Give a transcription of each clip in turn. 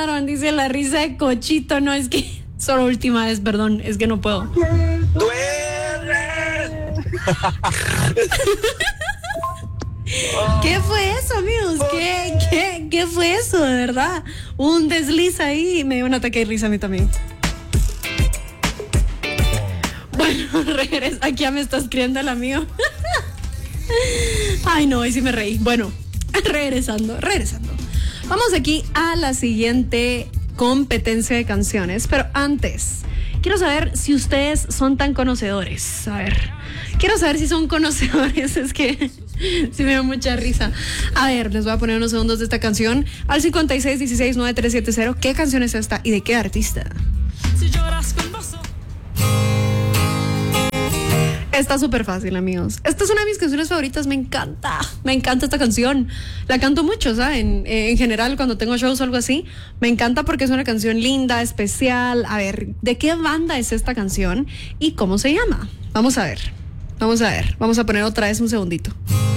mataron, dice la risa de Cochito. No, es que solo última vez, perdón, es que no puedo. ¡Duerme! ¿Qué fue eso, amigos? ¿Qué fue eso, de verdad? Un desliz ahí y me dio un ataque de risa a mí también. Bueno, regresa. Aquí ya me está escribiendo el amigo. Ay, no, hoy sí me reí. Bueno, regresando. Vamos aquí a la siguiente competencia de canciones. Pero antes, quiero saber si ustedes son tan conocedores. A ver, quiero saber si son conocedores. Es que sí me da mucha risa. A ver, les voy a poner unos segundos de esta canción. Al 56169370. ¿Qué canción es esta y de qué artista? Si lloras con vos. Está súper fácil, amigos. Esta es una de mis canciones favoritas. Me encanta esta canción. La canto mucho, ¿saben? En general, cuando tengo shows o algo así, me encanta porque es una canción linda, especial. A ver, ¿de qué banda es esta canción y cómo se llama? Vamos a ver. Vamos a poner otra vez un segundito.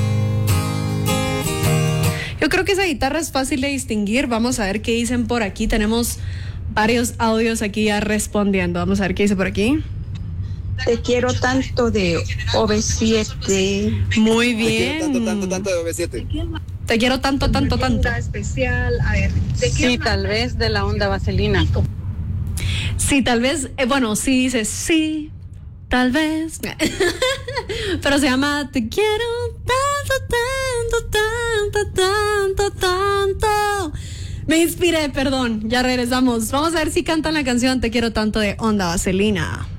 Yo creo que esa guitarra es fácil de distinguir. Vamos a ver qué dicen por aquí. Tenemos varios audios aquí ya respondiendo. Vamos a ver qué dice por aquí. Te quiero tanto de OV7. Muy bien. Te quiero tanto de OV7. Te quiero tanto. Especial. A ver, sí, tal vez de la onda vaselina. Sí, tal vez. Bueno, sí dices sí, tal vez. Pero se llama Te quiero tanto. Me inspiré, perdón. Ya regresamos. Vamos a ver si cantan la canción Te quiero tanto de Onda Vaselina.